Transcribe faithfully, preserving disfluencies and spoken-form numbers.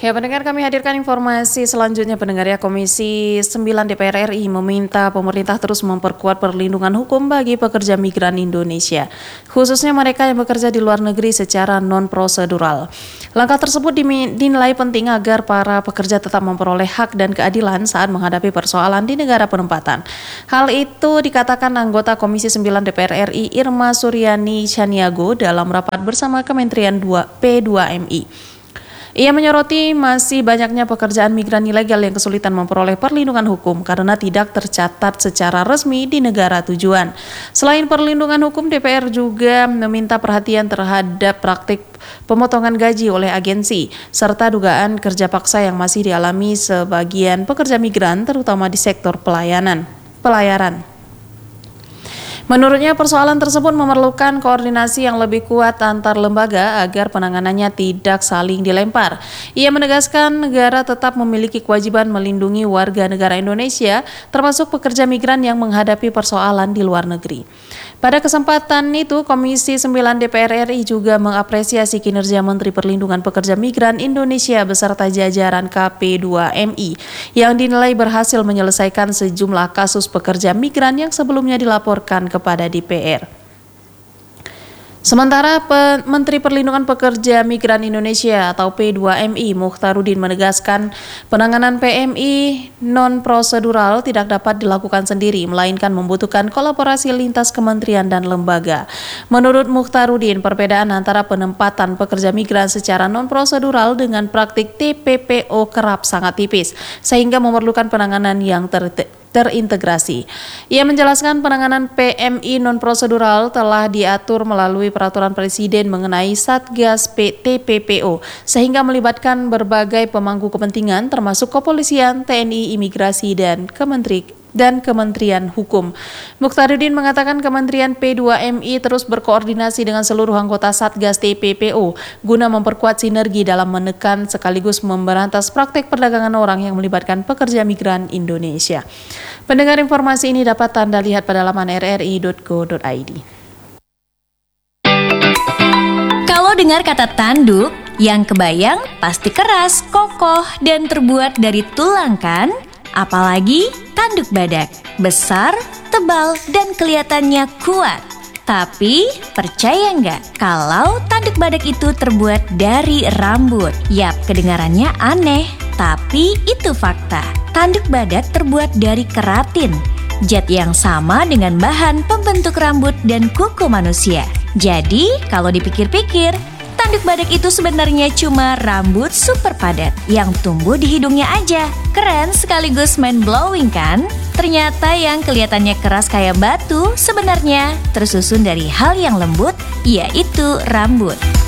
Ya, pendengar, kami hadirkan informasi selanjutnya. Pendengar, ya, Komisi sembilan D P R R I meminta pemerintah terus memperkuat perlindungan hukum bagi pekerja migran Indonesia, khususnya mereka yang bekerja di luar negeri secara non-prosedural. Langkah tersebut dinilai penting agar para pekerja tetap memperoleh hak dan keadilan saat menghadapi persoalan di negara penempatan. Hal itu dikatakan anggota Komisi sembilan D P R R I Irma Suryani Chaniago dalam rapat bersama Kementerian P dua M I. Ia menyoroti masih banyaknya pekerjaan migran ilegal yang kesulitan memperoleh perlindungan hukum karena tidak tercatat secara resmi di negara tujuan. Selain perlindungan hukum, D P R juga meminta perhatian terhadap praktik pemotongan gaji oleh agensi, serta dugaan kerja paksa yang masih dialami sebagian pekerja migran, terutama di sektor pelayanan, pelayaran. Menurutnya, persoalan tersebut memerlukan koordinasi yang lebih kuat antar lembaga agar penanganannya tidak saling dilempar. Ia menegaskan negara tetap memiliki kewajiban melindungi warga negara Indonesia, termasuk pekerja migran yang menghadapi persoalan di luar negeri. Pada kesempatan itu, Komisi sembilan D P R R I juga mengapresiasi kinerja Menteri Perlindungan Pekerja Migran Indonesia beserta jajaran K P dua M I yang dinilai berhasil menyelesaikan sejumlah kasus pekerja migran yang sebelumnya dilaporkan kepada D P R. Sementara Menteri Perlindungan Pekerja Migran Indonesia atau P dua M I Mukhtaruddin menegaskan penanganan P M I non-prosedural tidak dapat dilakukan sendiri, melainkan membutuhkan kolaborasi lintas kementerian dan lembaga. Menurut Mukhtaruddin, perbedaan antara penempatan pekerja migran secara non-prosedural dengan praktik T P P O kerap sangat tipis, sehingga memerlukan penanganan yang ter terintegrasi. Ia menjelaskan penanganan P M I non-prosedural telah diatur melalui peraturan Presiden mengenai Satgas T P P O, sehingga melibatkan berbagai pemangku kepentingan termasuk kepolisian, T N I, imigrasi, dan Kementeri dan Kementerian Hukum. Mukhtaruddin mengatakan Kementerian P dua M I terus berkoordinasi dengan seluruh anggota Satgas T P P O guna memperkuat sinergi dalam menekan sekaligus memberantas praktek perdagangan orang yang melibatkan pekerja migran Indonesia. Pendengar, informasi ini dapat Anda lihat pada laman r r i dot go dot i d. Kalau dengar kata tanduk, yang kebayang pasti keras, kokoh, dan terbuat dari tulang kan? Apalagi tanduk badak, besar, tebal, dan kelihatannya kuat. Tapi percaya nggak kalau tanduk badak itu terbuat dari rambut? Yap, kedengarannya aneh, tapi itu fakta. Tanduk badak terbuat dari keratin, zat yang sama dengan bahan pembentuk rambut dan kuku manusia. Jadi kalau dipikir-pikir, tanduk badak itu sebenarnya cuma rambut super padat yang tumbuh di hidungnya aja. Keren sekaligus mind-blowing kan? Ternyata yang kelihatannya keras kayak batu sebenarnya tersusun dari hal yang lembut, yaitu rambut.